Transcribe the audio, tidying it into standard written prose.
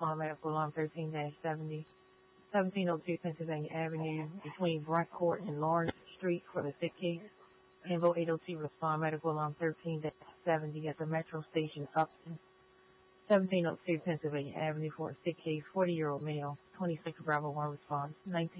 respond medical alarm 13-70. 1702 Pennsylvania Avenue between Brent Court and Lawrence Street for the sick case. Info 802 respond medical alarm 13-70 at the Metro Station Upton. 1702 Pennsylvania Avenue for a sick case, 40-year-old male. 26 Bravo 1 response. 19